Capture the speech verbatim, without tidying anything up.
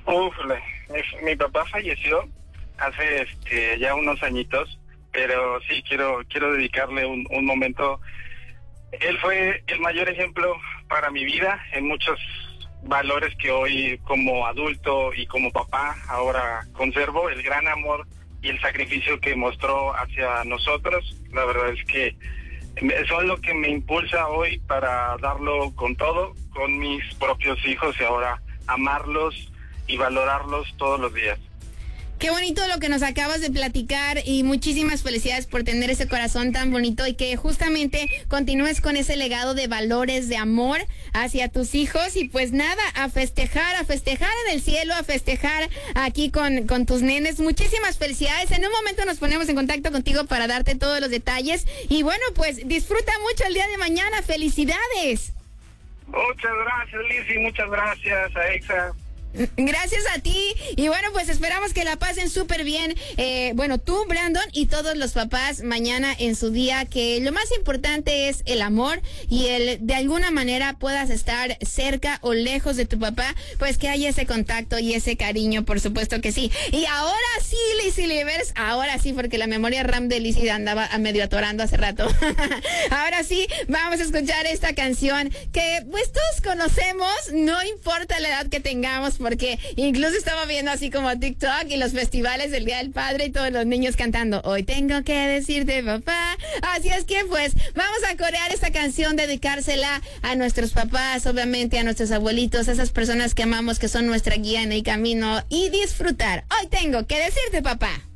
Uf, le- mi, mi papá falleció hace este ya unos añitos, pero sí quiero quiero dedicarle un, un momento. Él fue el mayor ejemplo para mi vida en muchos valores que hoy como adulto y como papá ahora conservo, el gran amor y el sacrificio que mostró hacia nosotros. La verdad es que eso es lo que me impulsa hoy para darlo con todo, con mis propios hijos y ahora amarlos y valorarlos todos los días. Qué bonito lo que nos acabas de platicar y muchísimas felicidades por tener ese corazón tan bonito y que justamente continúes con ese legado de valores, de amor hacia tus hijos y pues nada, a festejar, a festejar en el cielo, a festejar aquí con, con tus nenes. Muchísimas felicidades. En un momento nos ponemos en contacto contigo para darte todos los detalles y bueno, pues disfruta mucho el día de mañana. ¡Felicidades! Muchas gracias, Lizy, muchas gracias a Exa. Gracias a ti y bueno, pues esperamos que la pasen súper bien, eh, bueno, tú, Brandon, y todos los papás mañana en su día, que lo más importante es el amor y el de alguna manera puedas estar cerca o lejos de tu papá, pues que haya ese contacto y ese cariño, por supuesto que sí. Y ahora sí, Lizy Livers, ahora sí, porque la memoria RAM de Lizy andaba a medio atorando hace rato. Ahora sí, vamos a escuchar esta canción que pues todos conocemos, no importa la edad que tengamos, porque incluso estaba viendo así como TikTok y los festivales del Día del Padre y todos los niños cantando hoy tengo que decirte papá. Así es que pues vamos a corear esta canción, dedicársela a nuestros papás, obviamente a nuestros abuelitos, a esas personas que amamos, que son nuestra guía en el camino, y disfrutar. Hoy tengo que decirte papá.